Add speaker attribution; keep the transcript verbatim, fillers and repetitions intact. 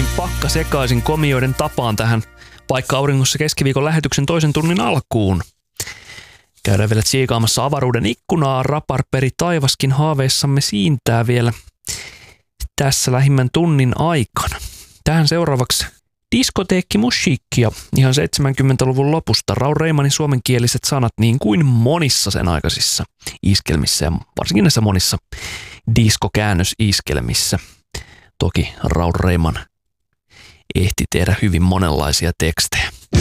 Speaker 1: pakka sekaisin komioiden tapaan tähän Paikka auringossa keskiviikon lähetyksen toisen tunnin alkuun. Käydään vielä tsiikaamassa avaruuden ikkunaa, raparperi taivaskin haaveissamme siintää vielä tässä lähimmän tunnin aikana. Tähän seuraavaksi diskoteekkimusiikkia ihan seitsemänkymmentäluvun lopusta. Raul Reimanin suomenkieliset sanat niin kuin monissa sen aikaisissa iskelmissä ja varsinkin näissä monissa diskokäännösiskelmissä. Toki Raul Reiman ehti tehdä hyvin monenlaisia tekstejä.